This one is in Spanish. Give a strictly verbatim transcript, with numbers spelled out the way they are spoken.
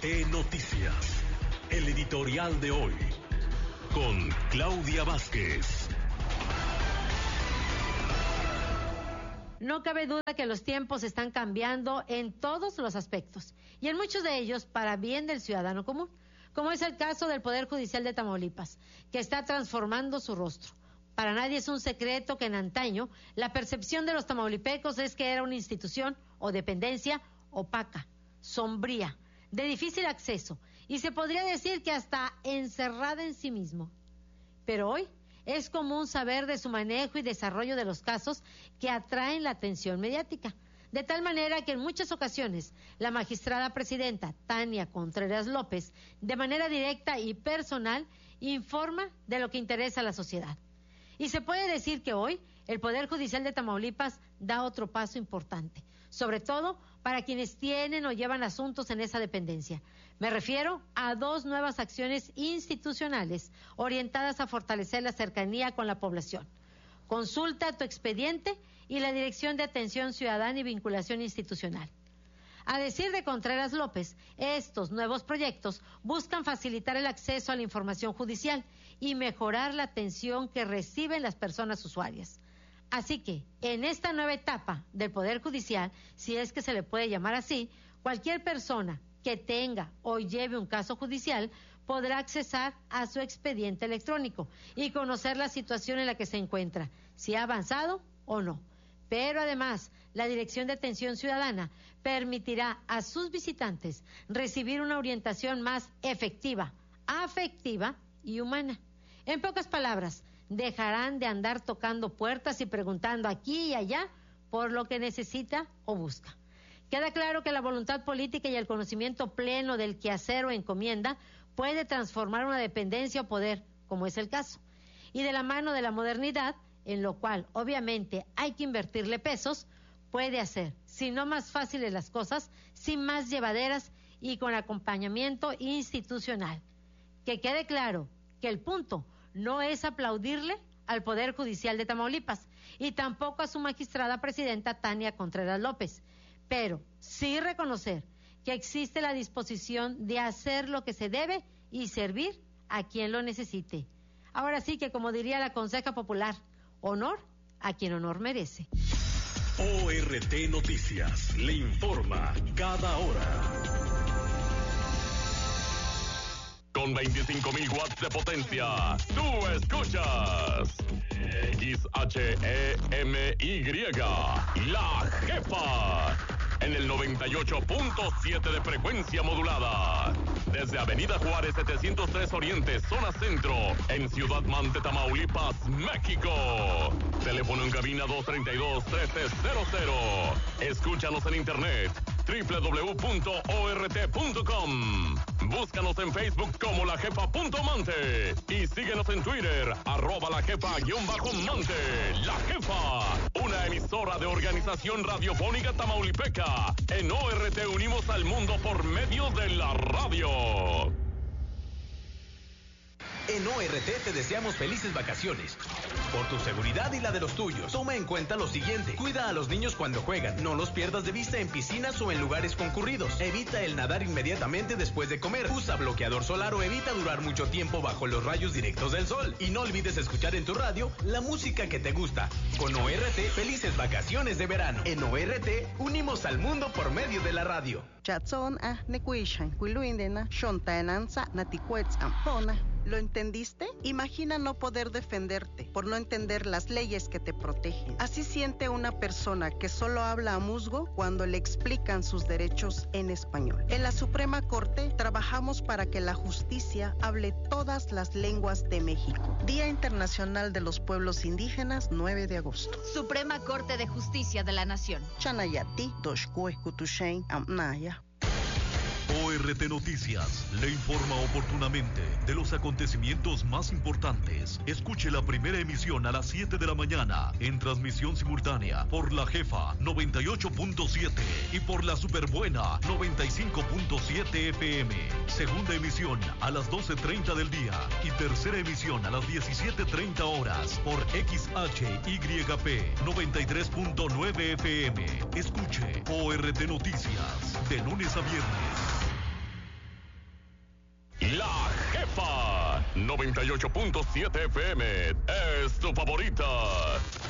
T Noticias, el editorial de hoy, con Claudia Vázquez. No cabe duda que los tiempos están cambiando en todos los aspectos, y en muchos de ellos para bien del ciudadano común, como es el caso del Poder Judicial de Tamaulipas, que está transformando su rostro. Para nadie es un secreto que en antaño la percepción de los tamaulipecos es que era una institución o dependencia opaca, sombría, de difícil acceso, y se podría decir que hasta encerrada en sí mismo. Pero hoy es común saber de su manejo y desarrollo de los casos que atraen la atención mediática, de tal manera que en muchas ocasiones la magistrada presidenta Tania Contreras López, de manera directa y personal, informa de lo que interesa a la sociedad. Y se puede decir que hoy el Poder Judicial de Tamaulipas da otro paso importante, sobre todo para quienes tienen o llevan asuntos en esa dependencia. Me refiero a dos nuevas acciones institucionales orientadas a fortalecer la cercanía con la población. Consulta tu expediente y la Dirección de Atención Ciudadana y Vinculación Institucional. A decir de Contreras López, estos nuevos proyectos buscan facilitar el acceso a la información judicial y mejorar la atención que reciben las personas usuarias. Así que, en esta nueva etapa del Poder Judicial, si es que se le puede llamar así, cualquier persona que tenga o lleve un caso judicial podrá accesar a su expediente electrónico y conocer la situación en la que se encuentra, si ha avanzado o no. Pero además, la Dirección de Atención Ciudadana permitirá a sus visitantes recibir una orientación más efectiva, afectiva y humana. En pocas palabras, dejarán de andar tocando puertas y preguntando aquí y allá por lo que necesita o busca. Queda claro que la voluntad política y el conocimiento pleno del quehacer o encomienda puede transformar una dependencia o poder, como es el caso. Y de la mano de la modernidad, en lo cual obviamente hay que invertirle pesos, puede hacer, si no más fáciles las cosas, sí más llevaderas y con acompañamiento institucional. Que quede claro que el punto no es aplaudirle al Poder Judicial de Tamaulipas y tampoco a su magistrada presidenta Tania Contreras López, pero sí reconocer que existe la disposición de hacer lo que se debe y servir a quien lo necesite. Ahora sí que, como diría la conseja popular, honor a quien honor merece. O R T Noticias le informa cada hora. Con veinticinco mil watts de potencia, tú escuchas X H E M Y, La Jefa, en el noventa y ocho punto siete de frecuencia modulada. Desde Avenida Juárez setecientos tres Oriente, zona centro, en Ciudad Mante, Tamaulipas, México. Teléfono en cabina dos tres dos, uno tres cero cero. Escúchanos en internet doble u doble u doble u punto o r t punto com. Búscanos en Facebook como La Jefa punto Mante y síguenos en Twitter, arroba La Jefa guión bajo Mante. La Jefa, una emisora de Organización Radiofónica Tamaulipeca. En O R T unimos al mundo por medio de la radio. En O R T te deseamos felices vacaciones. Por tu seguridad y la de los tuyos, toma en cuenta lo siguiente. Cuida a los niños cuando juegan. No los pierdas de vista en piscinas o en lugares concurridos. Evita el nadar inmediatamente después de comer. Usa bloqueador solar o evita durar mucho tiempo bajo los rayos directos del sol. Y no olvides escuchar en tu radio la música que te gusta. Con O R T, felices vacaciones de verano. En O R T, unimos al mundo por medio de la radio. Chatson ah nekuishan kuiluindena shontaenanza naticuetz ampona. ¿Lo entendiste? Imagina no poder defenderte por no entender las leyes que te protegen. Así siente una persona que solo habla a musgo cuando le explican sus derechos en español. En la Suprema Corte trabajamos para que la justicia hable todas las lenguas de México. Día Internacional de los Pueblos Indígenas, nueve de agosto. Suprema Corte de Justicia de la Nación. Chanayati, Doshkue, Kutushain, Amnaya. O R T Noticias le informa oportunamente de los acontecimientos más importantes. Escuche la primera emisión a las siete de la mañana en transmisión simultánea por La Jefa noventa y ocho punto siete y por La Superbuena noventa y cinco punto siete F M. Segunda emisión a las doce treinta del día y tercera emisión a las diecisiete treinta horas por X H Y P noventa y tres punto nueve F M. Escuche O R T Noticias de lunes a viernes. noventa y ocho punto siete F M es tu favorita.